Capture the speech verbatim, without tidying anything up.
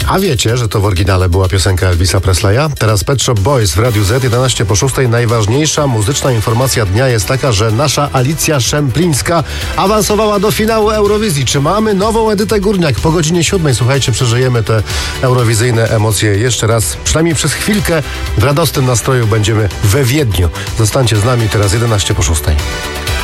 A wiecie, że to w oryginale była piosenka Elvisa Presleya? Teraz Pet Shop Boys w Radiu Z, jedenaście po szóstej. Najważniejsza muzyczna informacja dnia jest taka, że nasza Alicja Szemplińska awansowała do finału Eurowizji. Czy mamy nową Edytę Górniak? Po godzinie siódmej, słuchajcie, przeżyjemy te eurowizyjne emocje jeszcze raz. Przynajmniej przez chwilkę w radosnym nastroju będziemy we Wiedniu. Zostańcie z nami teraz jedenaście po szóstej.